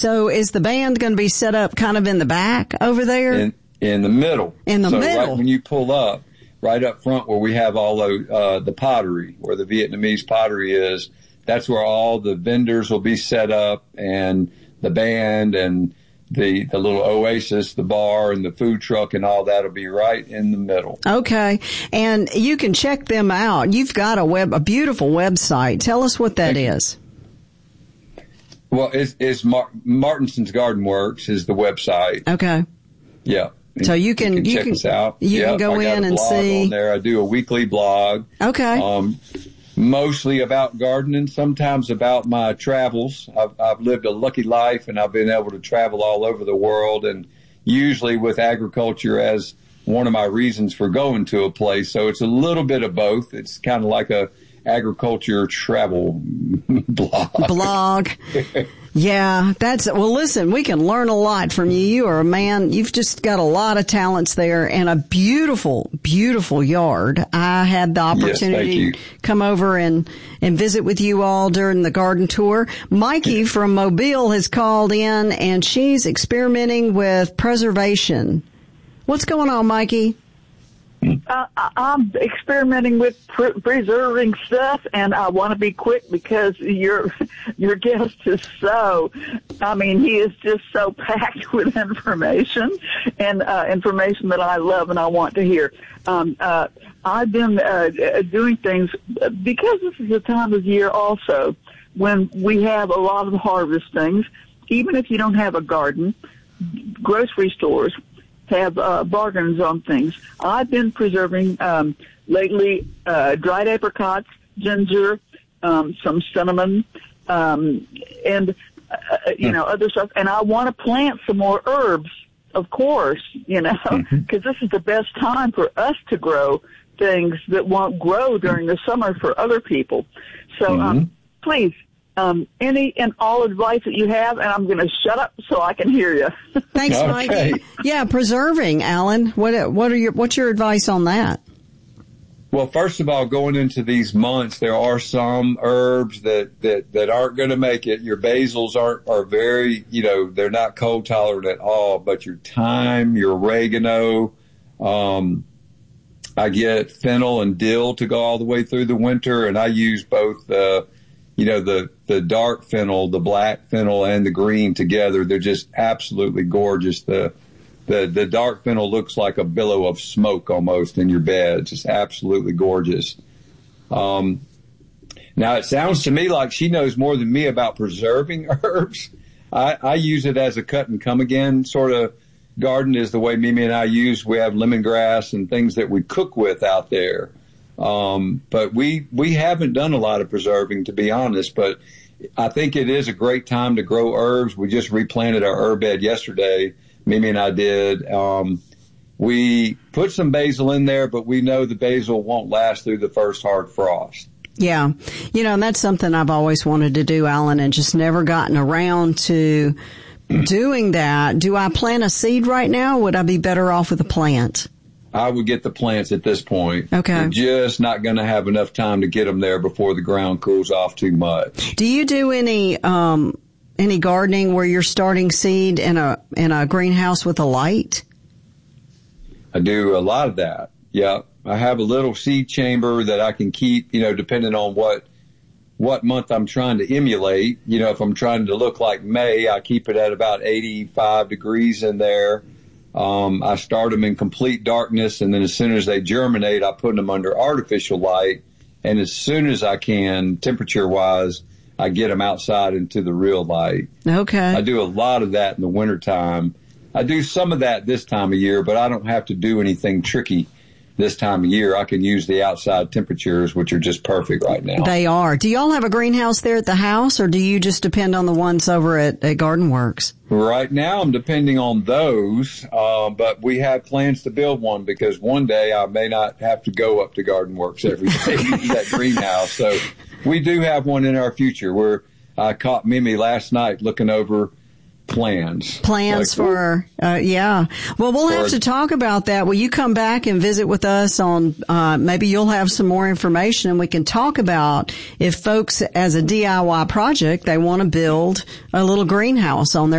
So is the band going to be set up kind of in the back over there? In the middle. In the middle. Right when you pull up, right up front where we have all the pottery, where the Vietnamese pottery is, that's where all the vendors will be set up, and the band and the little oasis, the bar and the food truck and all that will be right in the middle. Okay. And you can check them out. You've got a beautiful website. Tell us what that is. Well, it's Martinson's Garden Works is the website. Okay. Yeah. So you can check us out. You can go in and see. On there. I do a weekly blog. Okay. Mostly about gardening, sometimes about my travels. I've lived a lucky life, and I've been able to travel all over the world, and usually with agriculture as one of my reasons for going to a place. So it's a little bit of both. It's kind of like a agriculture travel blog. Yeah, well, listen, we can learn a lot from you. You are a man, you've just got a lot of talents there and a beautiful, beautiful yard. I had the opportunity to come over and visit with you all during the garden tour. Mikey from Mobile has called in and she's experimenting with preservation. What's going on, Mikey? I'm experimenting with preserving stuff, and I want to be quick because your guest is he is just so packed with information and information that I love and I want to hear. I've been doing things because this is a time of year also when we have a lot of harvest things. Even if you don't have a garden, grocery stores have bargains on things. I've been preserving lately dried apricots, ginger, some cinnamon, and other stuff. And I want to plant some more herbs, of course, because this is the best time for us to grow things that won't grow during the summer for other people. So please. Any and all advice that you have, and I'm going to shut up so I can hear you. Thanks, okay. Mikey. Yeah, preserving, Alan. What's your advice on that? Well, first of all, going into these months, there are some herbs that aren't going to make it. Your basils are very, they're not cold tolerant at all. But your thyme, your oregano, I get fennel and dill to go all the way through the winter, and I use both. The dark fennel, the black fennel, and the green together. They're just absolutely gorgeous. The dark fennel looks like a billow of smoke almost in your bed. Just absolutely gorgeous. Now it sounds to me like she knows more than me about preserving herbs. I use it as a cut and come again sort of garden is the way Mimi and I use. We have lemongrass and things that we cook with out there. But we haven't done a lot of preserving, to be honest, but I think it is a great time to grow herbs. We just replanted our herb bed yesterday. Mimi and I did. We put some basil in there, but we know the basil won't last through the first hard frost. Yeah. And that's something I've always wanted to do, Alan, and just never gotten around to doing that. Do I plant a seed right now? Or would I be better off with a plant? I would get the plants at this point. Okay. You're just not going to have enough time to get them there before the ground cools off too much. Do you do any gardening where you're starting seed in a greenhouse with a light? I do a lot of that. Yeah. I have a little seed chamber that I can keep, depending on what month I'm trying to emulate. If I'm trying to look like May, I keep it at about 85 degrees in there. I start them in complete darkness, and then as soon as they germinate, I put them under artificial light. And as soon as I can, temperature-wise, I get them outside into the real light. Okay. I do a lot of that in the wintertime. I do some of that this time of year, but I don't have to do anything tricky this time of year. I can use the outside temperatures, which are just perfect right now. They are. Do y'all have a greenhouse there at the house, or do you just depend on the ones over at Garden Works? Right now, I'm depending on those, but we have plans to build one because one day I may not have to go up to Garden Works every day to that greenhouse. So we do have one in our future. I caught Mimi last night looking over plans for yeah. Well, we'll have to talk about that. Will you come back and visit with us on maybe you'll have some more information and we can talk about if folks as a DIY project they want to build a little greenhouse on their